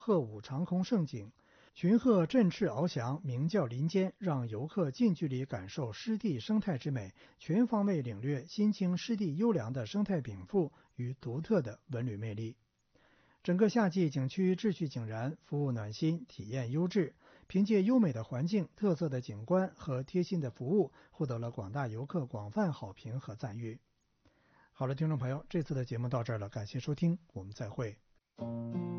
鹤舞长空胜景，群鹤振翅翱翔，鸣叫林间，让游客近距离感受湿地生态之美，全方位领略新清湿地优良的生态禀赋与独特的文旅魅力。整个夏季景区秩序井然，服务暖心，体验优质。凭借优美的环境、特色的景观和贴心的服务，获得了广大游客广泛好评和赞誉。好了，听众朋友，这次的节目到这儿了，感谢收听，我们再会。